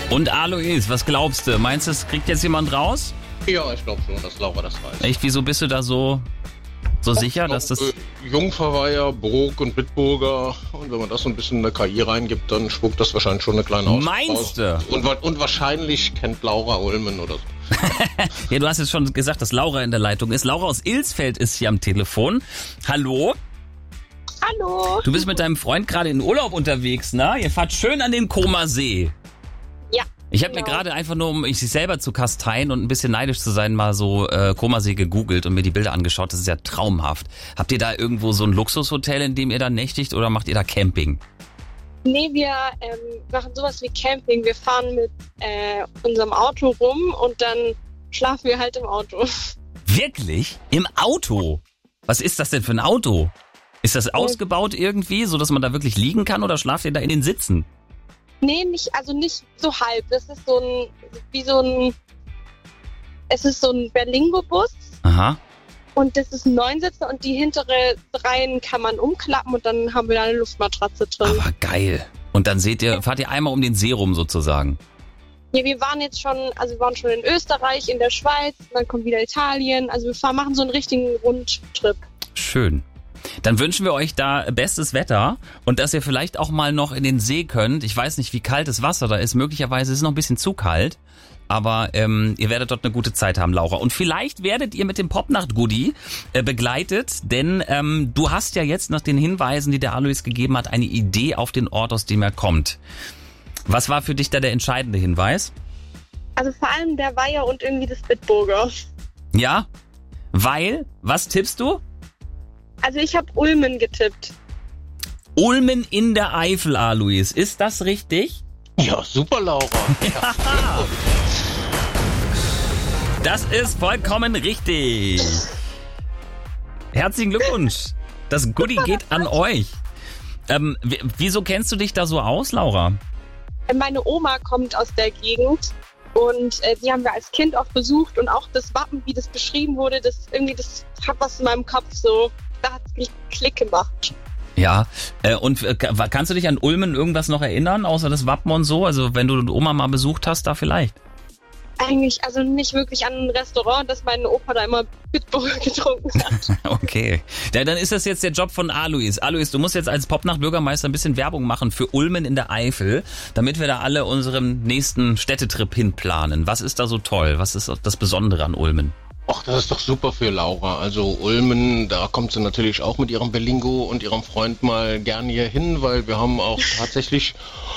Und Alois, was glaubst du? Meinst du, es kriegt jetzt jemand raus? Ja, ich glaube schon, dass Laura das weiß. Echt, wieso bist du da so sicher, dass das... Jungverweiher, Burg und Bitburger. Und wenn man das so ein bisschen in eine KI reingibt, dann spuckt das wahrscheinlich schon eine kleine Auswahl raus. Meinst du? Und wahrscheinlich kennt Laura Ulmen oder so. Ja, du hast jetzt schon gesagt, dass Laura in der Leitung ist. Laura aus Ilsfeld ist hier am Telefon. Hallo? Hallo. Du bist mit deinem Freund gerade in Urlaub unterwegs, ne? Ihr fahrt schön an den Comer See. Ja. Ich habe mir gerade einfach nur, um sich selber zu kasteien und ein bisschen neidisch zu sein, mal so Comer See gegoogelt und mir die Bilder angeschaut. Das ist ja traumhaft. Habt ihr da irgendwo so ein Luxushotel, in dem ihr da nächtigt, oder macht ihr da Camping? Nee, wir machen sowas wie Camping. Wir fahren mit unserem Auto rum und dann schlafen wir halt im Auto. Wirklich? Im Auto? Was ist das denn für ein Auto? Ist das ausgebaut irgendwie, so dass man da wirklich liegen kann, oder schlaft ihr da in den Sitzen? Nee, nicht so halb. Das ist es ist so ein Berlingo-Bus. Aha. Und das ist ein Neunsitzer und die hintere Reihen kann man umklappen und dann haben wir da eine Luftmatratze drin. Aber geil. Und dann fahrt ihr einmal um den See rum sozusagen? Ja, wir waren schon in Österreich, in der Schweiz, dann kommt wieder Italien. Also wir machen so einen richtigen Rundtrip. Schön. Dann wünschen wir euch da bestes Wetter und dass ihr vielleicht auch mal noch in den See könnt. Ich weiß nicht, wie kalt das Wasser da ist. Möglicherweise ist es noch ein bisschen zu kalt. Aber ihr werdet dort eine gute Zeit haben, Laura. Und vielleicht werdet ihr mit dem Popnacht-Goodie begleitet, denn du hast ja jetzt nach den Hinweisen, die der Alois gegeben hat, eine Idee auf den Ort, aus dem er kommt. Was war für dich da der entscheidende Hinweis? Also vor allem der Weiher und irgendwie das Bitburger. Ja? Weil? Was tippst du? Also ich habe Ulmen getippt. Ulmen in der Eifel, Alois. Ist das richtig? Ja, super, Laura. Ja. Das ist vollkommen richtig. Herzlichen Glückwunsch. Das Goodie geht an euch. Wieso kennst du dich da so aus, Laura? Meine Oma kommt aus der Gegend und die haben wir als Kind auch besucht und auch das Wappen, wie das beschrieben wurde, das hat was in meinem Kopf so, da hat es Klick gemacht. Ja, und kannst du dich an Ulmen irgendwas noch erinnern, außer das Wappen und so? Also wenn du Oma mal besucht hast, da vielleicht? Eigentlich, also nicht wirklich an ein Restaurant, dass mein Opa da immer Bitburger getrunken hat. Okay, ja, dann ist das jetzt der Job von Alois. Alois, du musst jetzt als Popnacht-Bürgermeister ein bisschen Werbung machen für Ulmen in der Eifel, damit wir da alle unseren nächsten Städtetrip hinplanen. Was ist da so toll? Was ist das Besondere an Ulmen? Ach, das ist doch super für Laura. Also Ulmen, da kommt sie natürlich auch mit ihrem Berlingo und ihrem Freund mal gerne hier hin, weil wir haben auch tatsächlich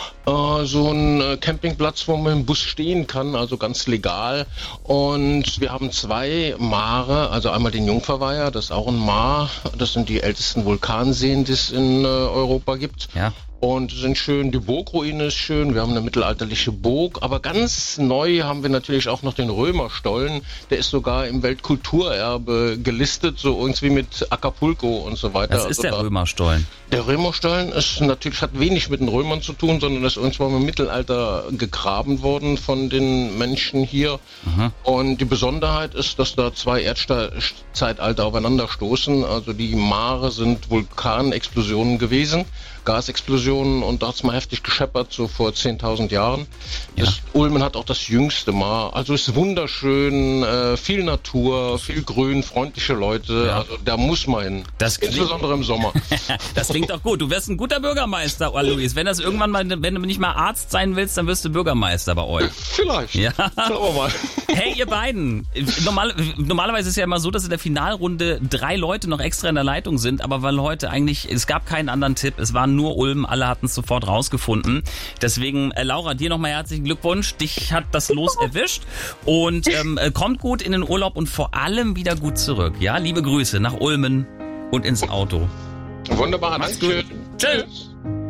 so einen Campingplatz, wo man im Bus stehen kann, also ganz legal. Und wir haben 2 Mare, also einmal den Jungverweiher, das ist auch ein Maar. Das sind die ältesten Vulkanseen, die es in Europa gibt. Ja. Und sind schön, die Burgruine ist schön, wir haben eine mittelalterliche Burg, aber ganz neu haben wir natürlich auch noch den Römerstollen, der ist sogar im Weltkulturerbe gelistet, so irgendwie mit Acapulco und so weiter. Was ist der Römerstollen? Der Römerstollen ist natürlich, hat wenig mit den Römern zu tun, sondern ist irgendwann im Mittelalter gegraben worden von den Menschen hier. Aha. Und die Besonderheit ist, dass da 2 Erdzeitalter aufeinander stoßen, also die Mare sind Vulkanexplosionen gewesen, Gasexplosionen, und da hat es mal heftig gescheppert, so vor 10.000 Jahren. Ja. Ulmen hat auch das jüngste Maar, also ist wunderschön, viel Natur, viel Grün, freundliche Leute, ja. Also da muss man hin, insbesondere im Sommer. Das klingt doch gut, du wirst ein guter Bürgermeister, Alois. Wenn das irgendwann mal, wenn du nicht mal Arzt sein willst, dann wirst du Bürgermeister bei euch. Vielleicht, ja. Schauen wir mal. Hey, ihr beiden, normalerweise ist es ja immer so, dass in der Finalrunde 3 Leute noch extra in der Leitung sind, aber weil heute eigentlich, es gab keinen anderen Tipp, es waren nur Ulm, alle hatten es sofort rausgefunden. Deswegen, Laura, dir nochmal herzlichen Glückwunsch, dich hat das Los erwischt und kommt gut in den Urlaub und vor allem wieder gut zurück. Ja, liebe Grüße nach Ulmen und ins Auto. Wunderbar, danke. Tschüss.